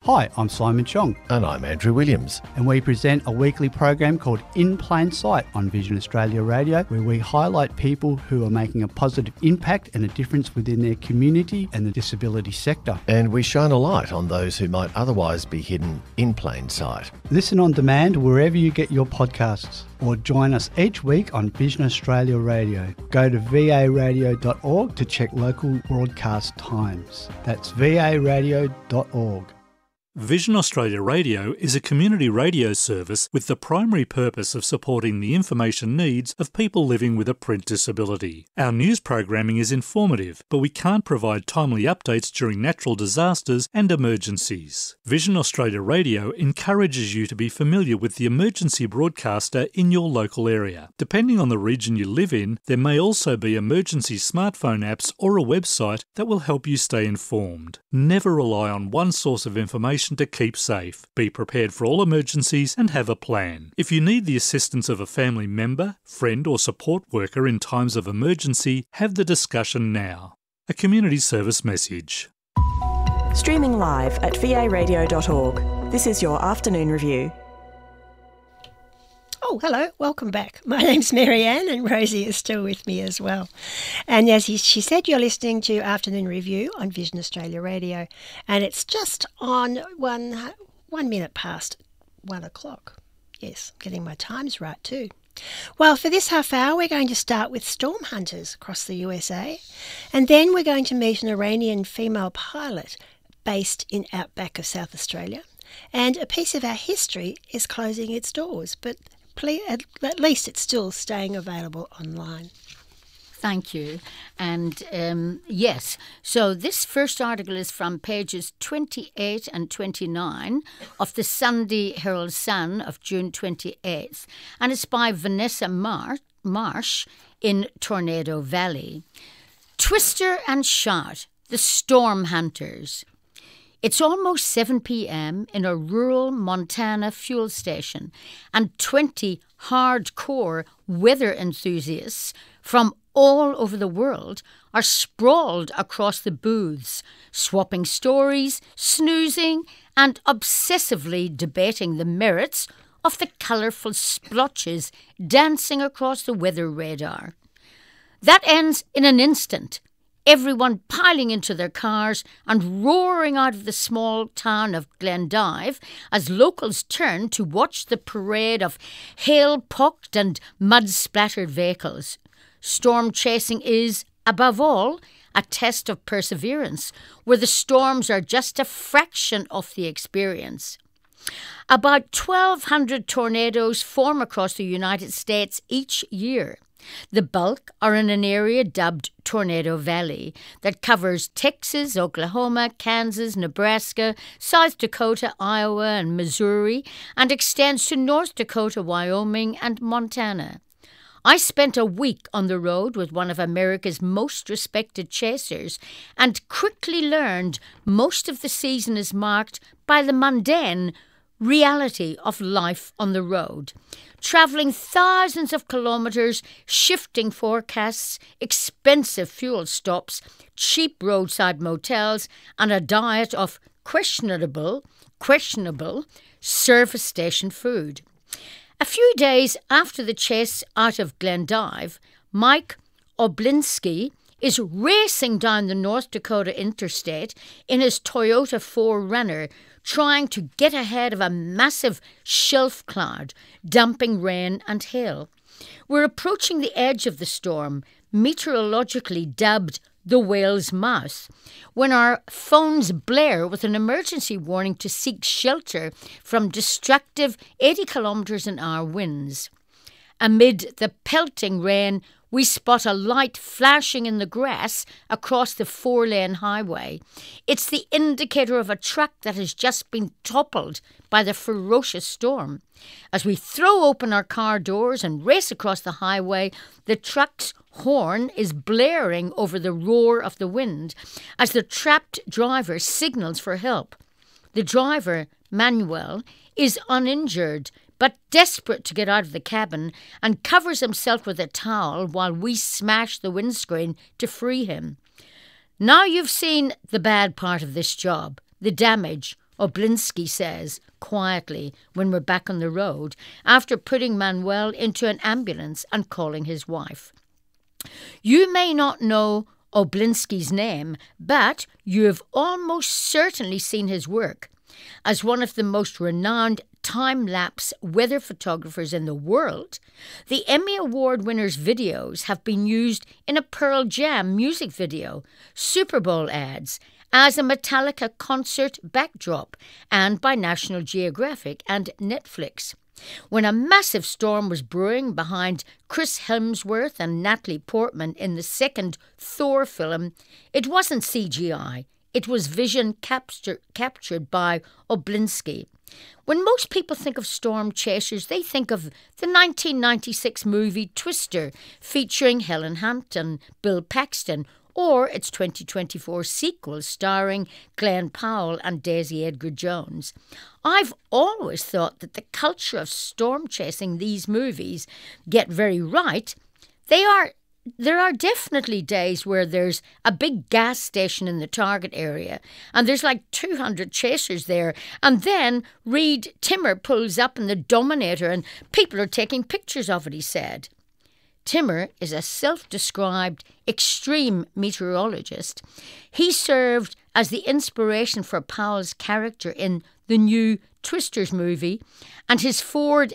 Hi, I'm Simon Chong. And I'm Andrew Williams. And we present a weekly program called In Plain Sight on Vision Australia Radio, where we highlight people who are making a positive impact and a difference within their community and the disability sector. And we shine a light on those who might otherwise be hidden in plain sight. Listen on demand wherever you get your podcasts, or join us each week on Vision Australia Radio. Go to varadio.org to check local broadcast times. That's varadio.org. Vision Australia Radio is a community radio service with the primary purpose of supporting the information needs of people living with a print disability. Our news programming is informative, but we can't provide timely updates during natural disasters and emergencies. Vision Australia Radio encourages you to be familiar with the emergency broadcaster in your local area. Depending on the region you live in, there may also be emergency smartphone apps or a website that will help you stay informed. Never rely on one source of information to keep safe. Be prepared for all emergencies and have a plan. If you need the assistance of a family member, friend or support worker in times of emergency, have the discussion now. A community service message. Streaming live at varadio.org. This is your afternoon review. Oh, hello. Welcome back. My name's Marianne and Rosie is still with me as well. And as she said, you're listening to Afternoon Review on Vision Australia Radio. And it's just on 1 minute past 1 o'clock. Yes, getting my times right too. Well, for this half hour, we're going to start with storm hunters across the USA. And then we're going to meet an Iranian female pilot based in outback of South Australia. And a piece of our history is closing its doors, but at least it's still staying available online. Thank you. And yes, so this first article is from pages 28 and 29 of the Sunday Herald Sun of June 28th, and it's by Vanessa Marsh in Tornado Valley. Twister and Shout, the Storm Hunters. It's almost 7 p.m. in a rural Montana fuel station, and 20 hardcore weather enthusiasts from all over the world are sprawled across the booths, swapping stories, snoozing, and obsessively debating the merits of the colourful splotches dancing across the weather radar. That ends in an instant. Everyone piling into their cars and roaring out of the small town of Glendive as locals turn to watch the parade of hail-pocked and mud-splattered vehicles. Storm chasing is, above all, a test of perseverance, where the storms are just a fraction of the experience. About 1,200 tornadoes form across the United States each year. The bulk are in an area dubbed Tornado Valley that covers Texas, Oklahoma, Kansas, Nebraska, South Dakota, Iowa, and Missouri, and extends to North Dakota, Wyoming, and Montana. I spent a week on the road with one of America's most respected chasers and quickly learned most of the season is marked by the mundane reality of life on the road. Travelling thousands of kilometres, shifting forecasts, expensive fuel stops, cheap roadside motels, and a diet of questionable service station food. A few days after the chase out of Glendive, Mike Oblinski is racing down the North Dakota interstate in his Toyota 4Runner, trying to get ahead of a massive shelf cloud, dumping rain and hail. We're approaching the edge of the storm, meteorologically dubbed the whale's mouth, when our phones blare with an emergency warning to seek shelter from destructive 80 kilometres an hour winds. Amid the pelting rain, we spot a light flashing in the grass across the 4-lane highway. It's the indicator of a truck that has just been toppled by the ferocious storm. As we throw open our car doors and race across the highway, the truck's horn is blaring over the roar of the wind as the trapped driver signals for help. The driver, Manuel, is uninjured, but desperate to get out of the cabin, and covers himself with a towel while we smash the windscreen to free him. Now you've seen the bad part of this job, the damage, Oblinski says, quietly, when we're back on the road, after putting Manuel into an ambulance and calling his wife. You may not know Oblinski's name, but you have almost certainly seen his work. As one of the most renowned time-lapse weather photographers in the world, the Emmy Award winner's videos have been used in a Pearl Jam music video, Super Bowl ads, as a Metallica concert backdrop, and by National Geographic and Netflix. When a massive storm was brewing behind Chris Hemsworth and Natalie Portman in the second Thor film, it wasn't CGI. It was vision captured by Oblinski. When most people think of storm chasers, they think of the 1996 movie Twister, featuring Helen Hunt and Bill Paxton, or its 2024 sequel starring Glenn Powell and Daisy Edgar Jones. I've always thought that the culture of storm chasing these movies get very right. There are definitely days where there's a big gas station in the target area and there's like 200 chasers there, and then Reed Timmer pulls up in the Dominator and people are taking pictures of it, he said. Timmer is a self-described extreme meteorologist. He served as the inspiration for Powell's character in the new Twisters movie, and his Ford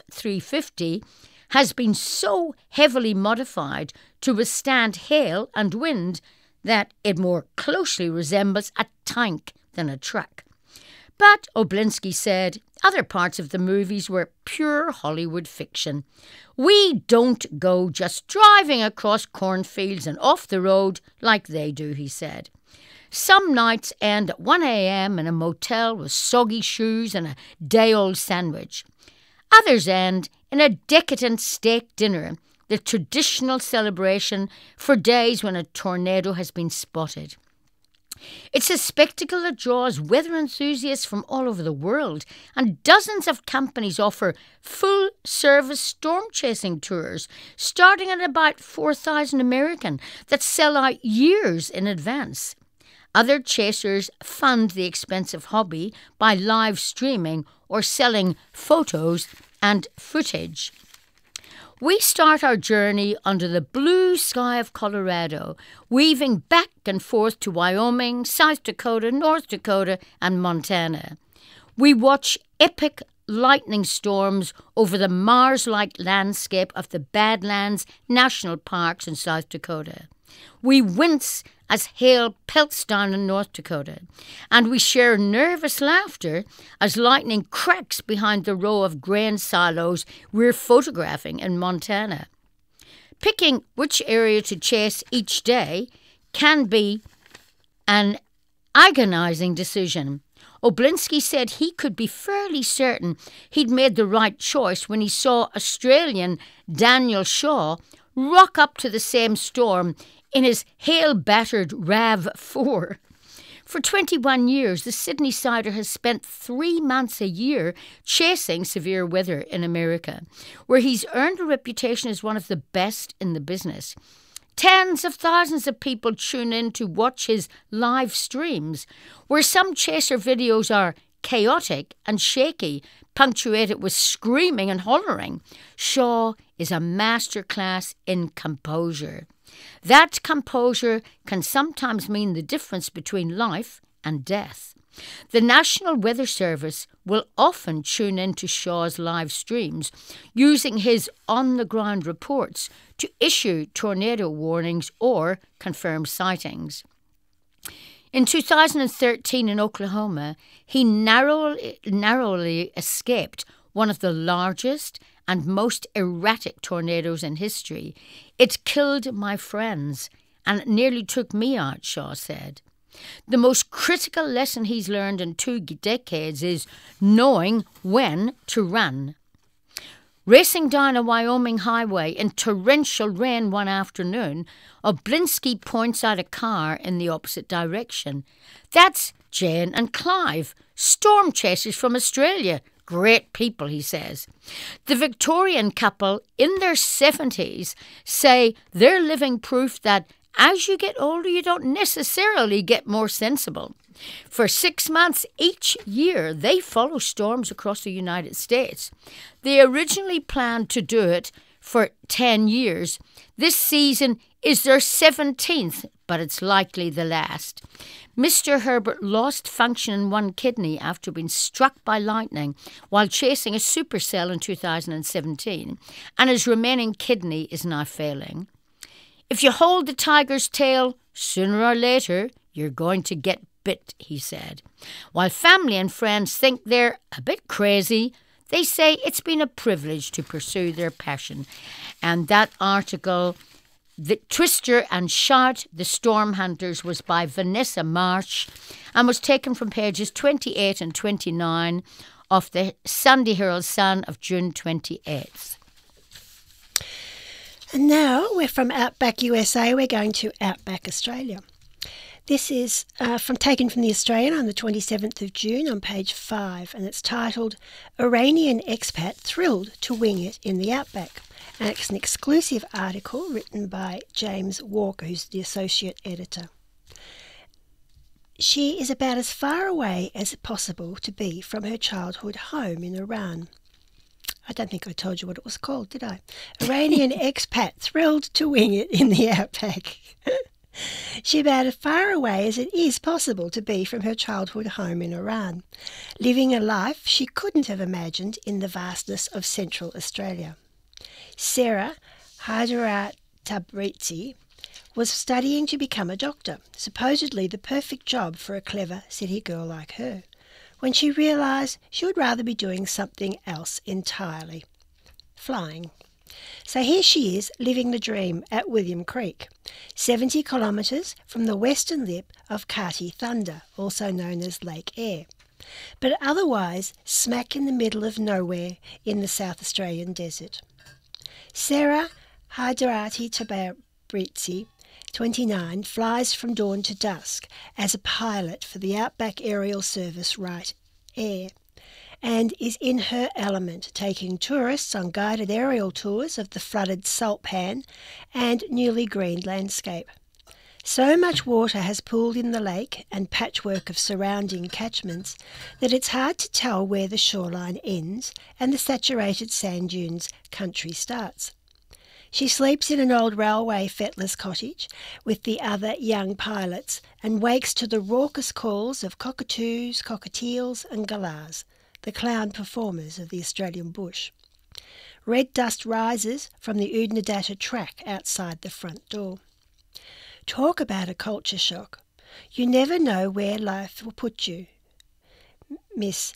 F-350 has been so heavily modified to withstand hail and wind that it more closely resembles a tank than a truck. But, Oblinski said, other parts of the movies were pure Hollywood fiction. We don't go just driving across cornfields and off the road like they do, he said. Some nights end at 1 a.m. in a motel with soggy shoes and a day-old sandwich. Others end in a decadent steak dinner, the traditional celebration for days when a tornado has been spotted. It's a spectacle that draws weather enthusiasts from all over the world, and dozens of companies offer full-service storm-chasing tours, starting at about 4,000 American, that sell out years in advance. Other chasers fund the expensive hobby by live streaming or selling photos and footage. We start our journey under the blue sky of Colorado, weaving back and forth to Wyoming, South Dakota, North Dakota, and Montana. We watch epic lightning storms over the Mars-like landscape of the Badlands National Parks in South Dakota. We wince as hail pelts down in North Dakota, and we share nervous laughter as lightning cracks behind the row of grain silos we're photographing in Montana. Picking which area to chase each day can be an agonizing decision. Oblinski said he could be fairly certain he'd made the right choice when he saw Australian Daniel Shaw rock up to the same storm in his hail-battered RAV4. For 21 years, the Sydney Sider has spent 3 months a year chasing severe weather in America, where he's earned a reputation as one of the best in the business. Tens of thousands of people tune in to watch his live streams, where some chaser videos are chaotic and shaky, punctuated with screaming and hollering. Shaw is a masterclass in composure. That composure can sometimes mean the difference between life and death. The National Weather Service will often tune into Shaw's live streams, using his on-the-ground reports to issue tornado warnings or confirm sightings. In 2013 in Oklahoma, he narrowly escaped one of the largest and most erratic tornadoes in history. It killed my friends and it nearly took me out, Shaw said. The most critical lesson he's learned in 2 decades is knowing when to run. Racing down a Wyoming highway in torrential rain one afternoon, Oblinski points out a car in the opposite direction. That's Jane and Clive, storm chasers from Australia. Great people, he says. The Victorian couple in their 70s say they're living proof that As you get older, you don't necessarily get more sensible. For 6 months each year, they follow storms across the United States. They originally planned to do it for 10 years. This season is their 17th, but it's likely the last. Mr. Herbert lost function in one kidney after being struck by lightning while chasing a supercell in 2017, and his remaining kidney is now failing. If you hold the tiger's tail, sooner or later, you're going to get bit, he said. While family and friends think they're a bit crazy, they say it's been a privilege to pursue their passion. And that article, The Twister and Shout, The Storm Hunters, was by Vanessa Marsh and was taken from pages 28 and 29 of the Sunday Herald Sun of June 28th. And now we're from Outback USA, we're going to Outback Australia. This is taken from The Australian on the 27th of June on page 5, and it's titled Iranian Expat Thrilled to Wing It in the Outback. And it's an exclusive article written by James Walker, who's the associate editor. She is about as far away as possible to be from her childhood home in Iran. I don't think I told you what it was called, did I? Iranian expat thrilled to wing it in the Outback. She's about as far away as it is possible to be from her childhood home in Iran, living a life she couldn't have imagined in the vastness of Central Australia. Sarah Haidaratabrizi was studying to become a doctor, supposedly the perfect job for a clever city girl like her, when she realised she would rather be doing something else entirely, flying. So here she is, living the dream at William Creek, 70 kilometres from the western lip of Kati Thunder, also known as Lake Eyre, but otherwise smack in the middle of nowhere in the South Australian desert. Sarah Haidaratabrizi, 29, flies from dawn to dusk as a pilot for the Outback Aerial Service Right Air, and is in her element, taking tourists on guided aerial tours of the flooded salt pan and newly greened landscape. So much water has pooled in the lake and patchwork of surrounding catchments that it's hard to tell where the shoreline ends and the saturated sand dunes country starts. She sleeps in an old railway fettler's cottage with the other young pilots and wakes to the raucous calls of cockatoos, cockatiels and galahs, the clown performers of the Australian bush. Red dust rises from the Oodnadatta track outside the front door. Talk about a culture shock. You never know where life will put you, Miss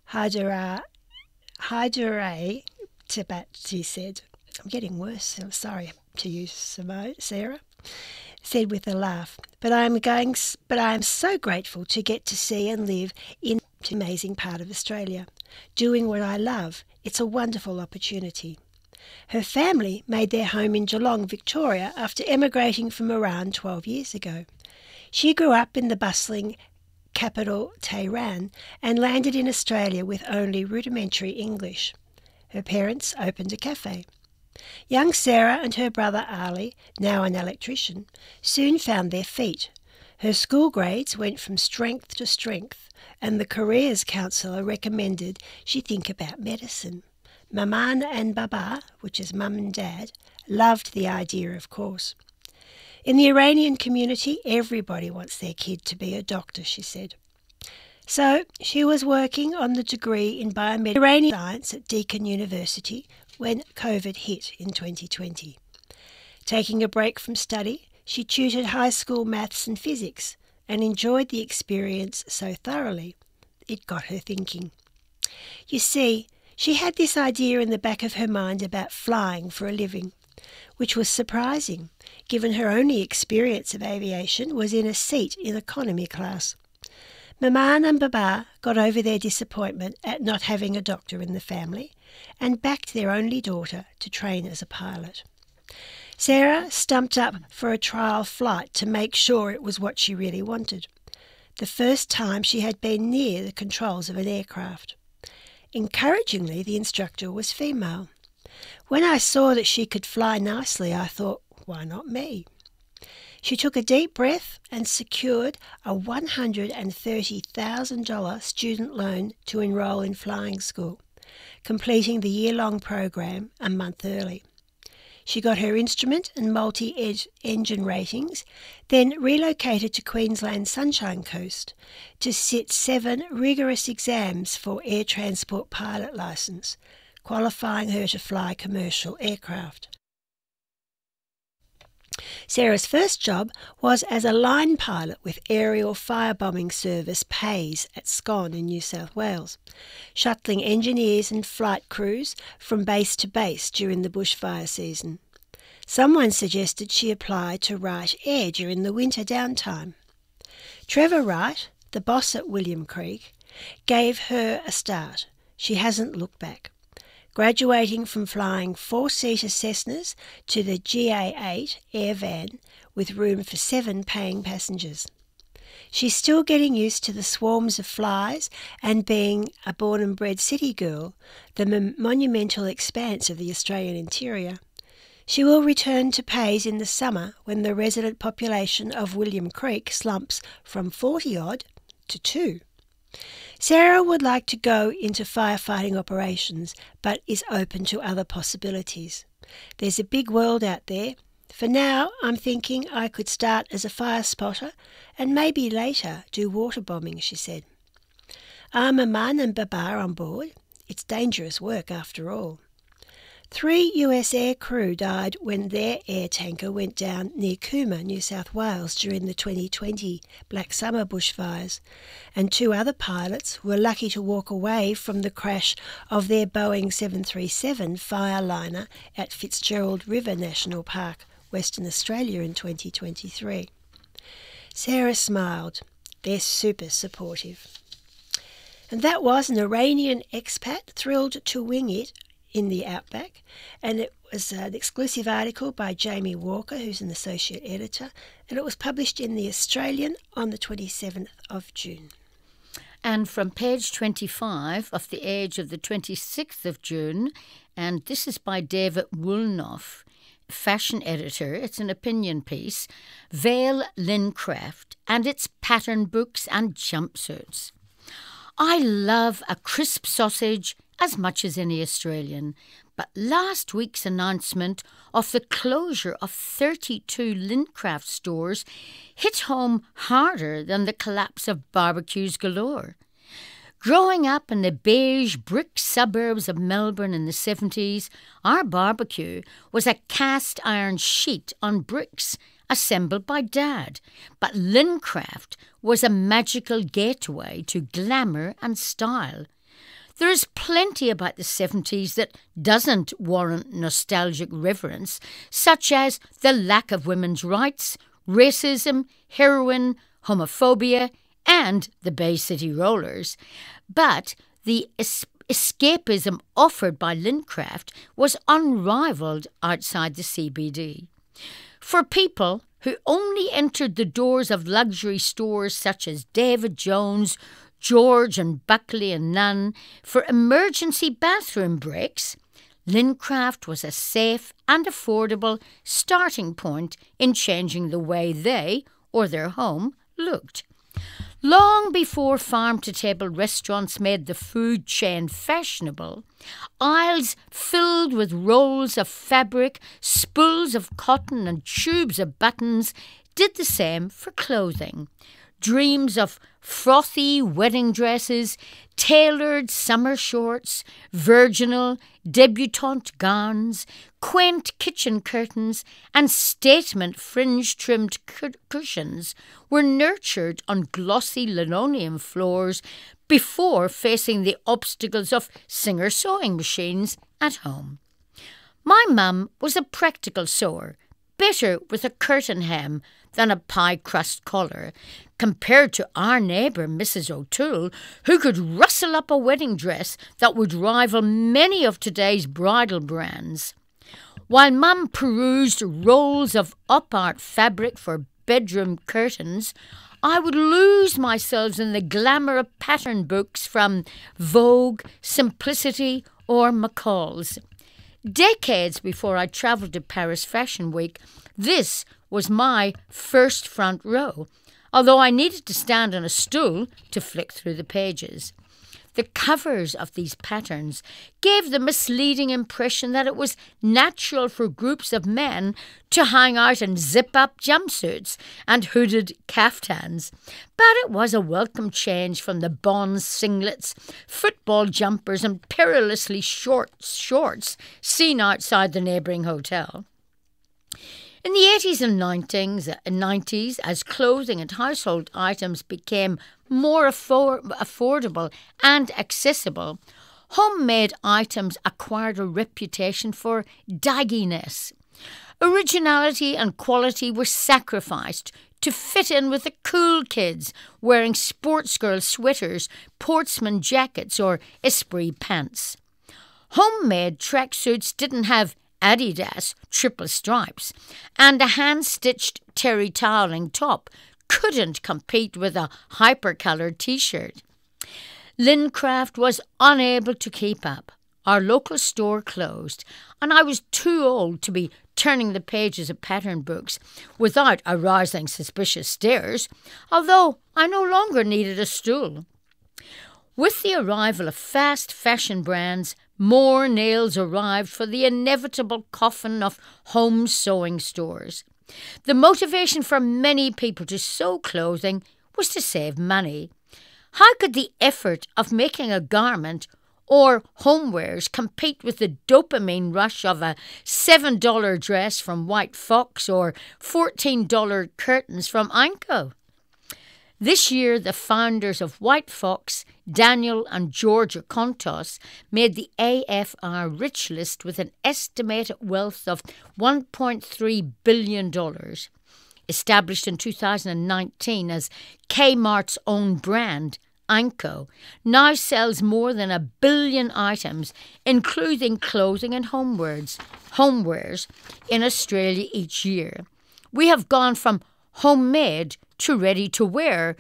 Haidaratabrizi said. I'm getting worse, I'm sorry to you, Sarah, said with a laugh. But I am so grateful to get to see and live in an amazing part of Australia, doing what I love. It's a wonderful opportunity. Her family made their home in Geelong, Victoria, after emigrating from Iran 12 years ago. She grew up in the bustling capital Tehran and landed in Australia with only rudimentary English. Her parents opened a cafe. Young Sarah and her brother Ali, now an electrician, soon found their feet. Her school grades went from strength to strength, and the careers counsellor recommended she think about medicine. Maman and Baba, which is mum and dad, loved the idea, of course. In the Iranian community, everybody wants their kid to be a doctor, she said. So she was working on the degree in biomedical Iranian science at Deakin University when COVID hit in 2020. Taking a break from study, she tutored high school maths and physics and enjoyed the experience so thoroughly it got her thinking. You see, she had this idea in the back of her mind about flying for a living, which was surprising, given her only experience of aviation was in a seat in economy class. Maman and Baba got over their disappointment at not having a doctor in the family and backed their only daughter to train as a pilot. Sarah stumped up for a trial flight to make sure it was what she really wanted, the first time she had been near the controls of an aircraft. Encouragingly, the instructor was female. When I saw that she could fly nicely, I thought, why not me? She took a deep breath and secured a $130,000 student loan to enrol in flying school, completing the year-long program a month early. She got her instrument and multi-engine ratings, then relocated to Queensland's Sunshine Coast to sit 7 rigorous exams for air transport pilot licence, qualifying her to fly commercial aircraft. Sarah's first job was as a line pilot with aerial firebombing service PAYS at Scone in New South Wales, shuttling engineers and flight crews from base to base during the bushfire season. Someone suggested she apply to Wright Air during the winter downtime. Trevor Wright, the boss at William Creek, gave her a start. She hasn't looked back, graduating from flying 4-seater Cessnas to the GA8 Air Van with room for 7 paying passengers. She's still getting used to the swarms of flies and being a born and bred city girl, the monumental expanse of the Australian interior. She will return to PAYS in the summer when the resident population of William Creek slumps from 40-odd to 2. Sarah would like to go into firefighting operations, but is open to other possibilities. There's a big world out there. For now, I'm thinking I could start as a fire spotter and maybe later do water bombing, she said. I'm a man and Baba on board. It's dangerous work after all. 3 US air crew died when their air tanker went down near Cooma, New South Wales during the 2020 Black Summer bushfires, and 2 other pilots were lucky to walk away from the crash of their Boeing 737 Fireliner at Fitzgerald River National Park, Western Australia in 2023. Sarah smiled. They're super supportive. And that was an Iranian expat thrilled to wing it in the outback, and it was an exclusive article by Jamie Walker, who's an associate editor, and it was published in The Australian on the 27th of June. And from page 25 of The Age of the 26th of June, and this is by David Woolnough, fashion editor. It's an opinion piece, Vale Lincraft and its pattern books and jumpsuits. I love a crisp sausage as much as any Australian, but last week's announcement of the closure of 32 Lincraft stores hit home harder than the collapse of barbecues galore. Growing up in the beige brick suburbs of Melbourne in the 70s, our barbecue was a cast iron sheet on bricks assembled by Dad, but Lincraft was a magical gateway to glamour and style. There is plenty about the 70s that doesn't warrant nostalgic reverence, such as the lack of women's rights, racism, heroin, homophobia, and the Bay City Rollers. But the escapism offered by Lincraft was unrivalled outside the CBD. For people who only entered the doors of luxury stores such as David Jones, George and Buckley and Nunn for emergency bathroom breaks, Lincraft was a safe and affordable starting point in changing the way they, or their home, looked. Long before farm-to-table restaurants made the food chain fashionable, aisles filled with rolls of fabric, spools of cotton and tubes of buttons did the same for clothing. Dreams of frothy wedding dresses, tailored summer shorts, virginal, debutante gowns, quaint kitchen curtains, and statement fringe-trimmed cushions were nurtured on glossy linoleum floors before facing the obstacles of Singer sewing machines at home. My mum was a practical sewer, better with a curtain hem than a pie crust collar, compared to our neighbour Mrs. O'Toole, who could rustle up a wedding dress that would rival many of today's bridal brands. While Mum perused rolls of op-art fabric for bedroom curtains, I would lose myself in the glamour of pattern books from Vogue, Simplicity or McCall's. Decades before I travelled to Paris Fashion Week, this was my first front row, although I needed to stand on a stool to flick through the pages. The covers of these patterns gave the misleading impression that it was natural for groups of men to hang out in zip-up jumpsuits and hooded caftans. But it was a welcome change from the bonds singlets, football jumpers and perilously short shorts seen outside the neighbouring hotel. In the 80s and 90s, as clothing and household items became more affordable and accessible, homemade items acquired a reputation for dagginess. Originality and quality were sacrificed to fit in with the cool kids wearing sports girl sweaters, Portsmouth jackets or Esprit pants. Homemade tracksuits didn't have Adidas triple stripes, and a hand-stitched terry toweling top couldn't compete with a hyper-coloured T-shirt. Lincraft was unable to keep up. Our local store closed, and I was too old to be turning the pages of pattern books without arousing suspicious stares, although I no longer needed a stool. With the arrival of fast fashion brands, more nails arrived for the inevitable coffin of home sewing stores. The motivation for many people to sew clothing was to save money. How could the effort of making a garment or homewares compete with the dopamine rush of a $7 dress from White Fox or $14 curtains from Anko? This year, the founders of White Fox, Daniel and Georgia Contos, made the AFR Rich List with an estimated wealth of $1.3 billion. Established in 2019 as Kmart's own brand, Anko now sells more than 1 billion items, including clothing and homewares, in Australia each year. We have gone from homemade to ready to wear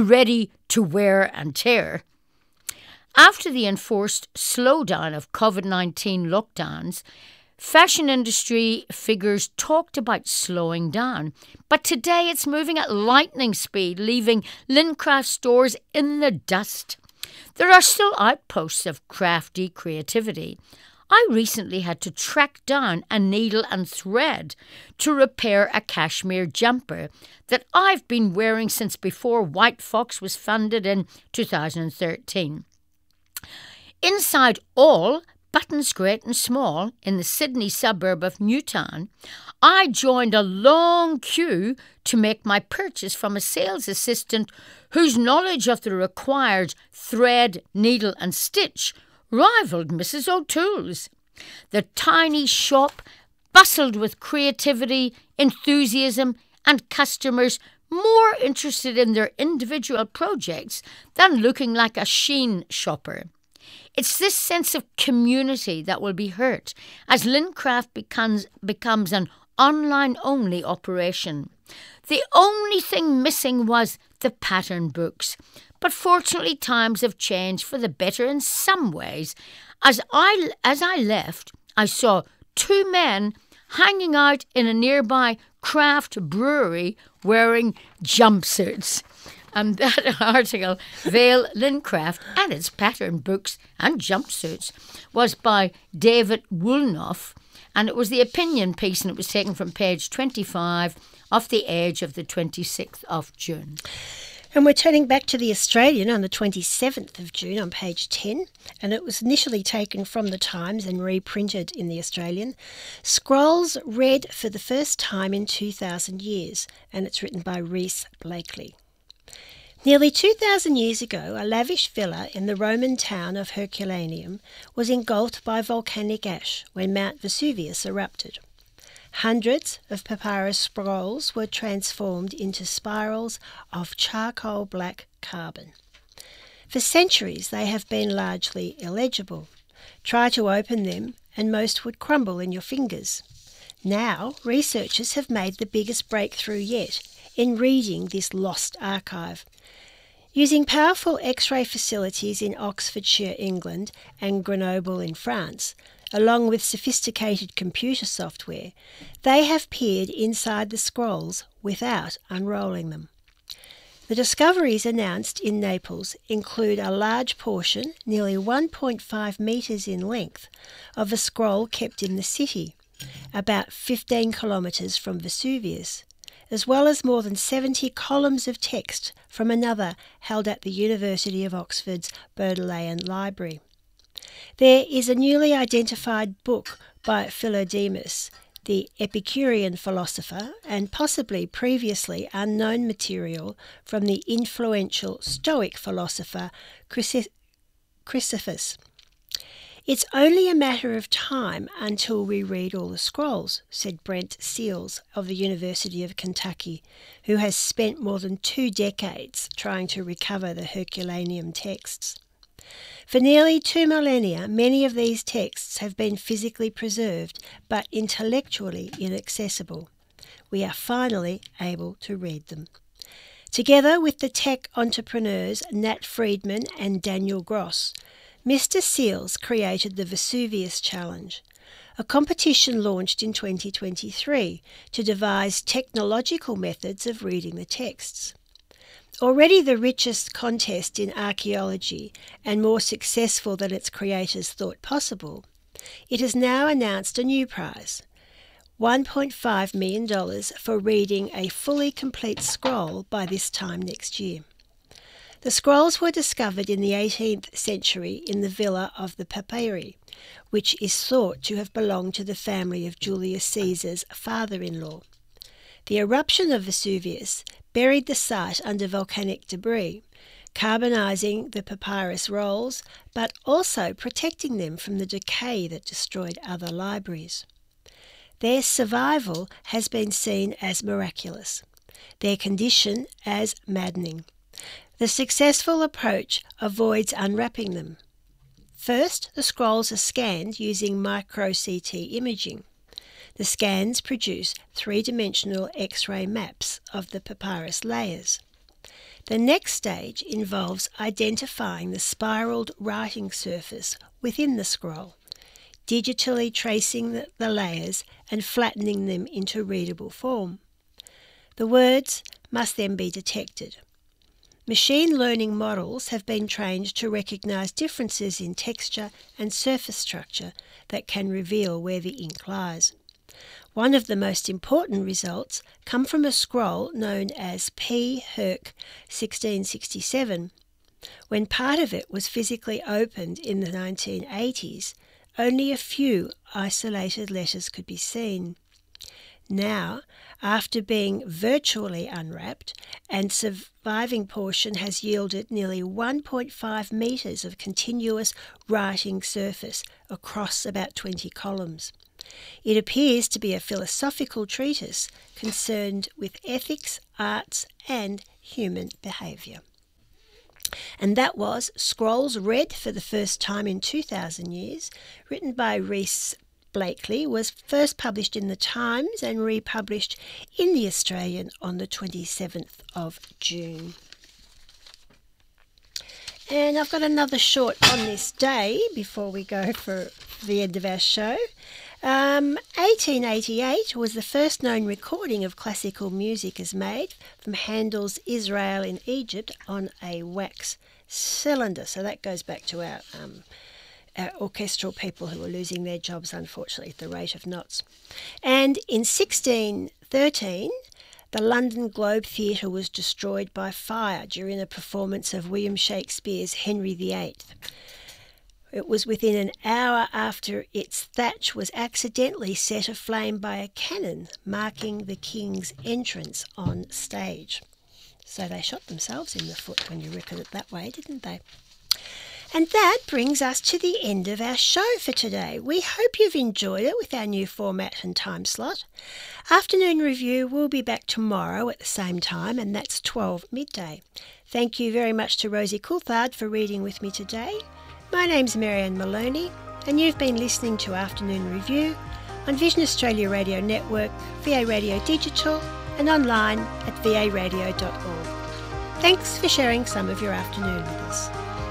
and tear. After the enforced slowdown of COVID-19 lockdowns, fashion industry figures talked about slowing down, but today it's moving at lightning speed, leaving Lincraft stores in the dust. There are still outposts of crafty creativity. I recently had to track down a needle and thread to repair a cashmere jumper that I've been wearing since before White Fox was funded in 2013. Inside all buttons great and small in the Sydney suburb of Newtown, I joined a long queue to make my purchase from a sales assistant whose knowledge of the required thread, needle and stitch rivaled Mrs. O'Toole's. The tiny shop bustled with creativity, enthusiasm and customers more interested in their individual projects than looking like a Shein shopper. It's this sense of community that will be hurt as Lincraft becomes an online-only operation. The only thing missing was the pattern books. But fortunately, times have changed for the better in some ways. As I left, I saw 2 men hanging out in a nearby craft brewery wearing jumpsuits. And that article, Vale Lincraft and its pattern books and jumpsuits, was by David Woolnough, and it was the opinion piece, and it was taken from page 25 of The Age of the 26th of June. And we're turning back to The Australian on the 27th of June on page 10, and it was initially taken from The Times and reprinted in The Australian. Scrolls read for the first time in 2,000 years, and it's written by Rhys Blakely. Nearly 2,000 years ago, a lavish villa in the Roman town of Herculaneum was engulfed by volcanic ash when Mount Vesuvius erupted. Hundreds of papyrus scrolls were transformed into spirals of charcoal black carbon. For centuries they have been largely illegible. Try to open them and most would crumble in your fingers. Now researchers have made the biggest breakthrough yet in reading this lost archive. Using powerful X-ray facilities in Oxfordshire, England and Grenoble in France, along with sophisticated computer software, they have peered inside the scrolls without unrolling them. The discoveries announced in Naples include a large portion, nearly 1.5 metres in length, of a scroll kept in the city, about 15 kilometres from Vesuvius, as well as more than 70 columns of text from another held at the University of Oxford's Bodleian Library. There is a newly identified book by Philodemus, the Epicurean philosopher, and possibly previously unknown material from the influential Stoic philosopher Chrysippus. "It's only a matter of time until we read all the scrolls," said Brent Seals of the University of Kentucky, who has spent more than 2 decades trying to recover the Herculaneum texts. For nearly 2 millennia, many of these texts have been physically preserved but intellectually inaccessible. We are finally able to read them. Together with the tech entrepreneurs Nat Friedman and Daniel Gross, Mr. Seals created the Vesuvius Challenge, a competition launched in 2023 to devise technological methods of reading the texts. Already the richest contest in archaeology and more successful than its creators thought possible, it has now announced a new prize, $1.5 million for reading a fully complete scroll by this time next year. The scrolls were discovered in the 18th century in the villa of the Papyri, which is thought to have belonged to the family of Julius Caesar's father-in-law. The eruption of Vesuvius buried the site under volcanic debris, carbonising the papyrus rolls, but also protecting them from the decay that destroyed other libraries. Their survival has been seen as miraculous, their condition as maddening. The successful approach avoids unwrapping them. First, the scrolls are scanned using micro-CT imaging. The scans produce 3-dimensional X-ray maps of the papyrus layers. The next stage involves identifying the spiraled writing surface within the scroll, digitally tracing the layers and flattening them into readable form. The words must then be detected. Machine learning models have been trained to recognise differences in texture and surface structure that can reveal where the ink lies. One of the most important results come from a scroll known as P. Herc 1667. When part of it was physically opened in the 1980s, only a few isolated letters could be seen. Now, after being virtually unwrapped, and surviving portion has yielded nearly 1.5 metres of continuous writing surface across about 20 columns. It appears to be a philosophical treatise concerned with ethics, arts, and human behaviour. And that was Scrolls Read for the First Time in 2,000 Years, written by Rhys Blakely, was first published in the Times and republished in the Australian on the 27th of June. And I've got another short on this day before we go for the end of our show. 1888 was the first known recording of classical music as made from Handel's Israel in Egypt on a wax cylinder. So that goes back to our orchestral people who were losing their jobs, unfortunately, at the rate of knots. And in 1613, the London Globe Theatre was destroyed by fire during a performance of William Shakespeare's Henry VIII. It was within an hour after its thatch was accidentally set aflame by a cannon, marking the King's entrance on stage. So they shot themselves in the foot when you reckon it that way, didn't they? And that brings us to the end of our show for today. We hope you've enjoyed it with our new format and time slot. Afternoon Review will be back tomorrow at the same time, and that's 12 midday. Thank you very much to Rosie Coulthard for reading with me today. My name's Marianne Maloney, and you've been listening to Afternoon Review on Vision Australia Radio Network, VA Radio Digital, and online at varadio.org. Thanks for sharing some of your afternoon with us.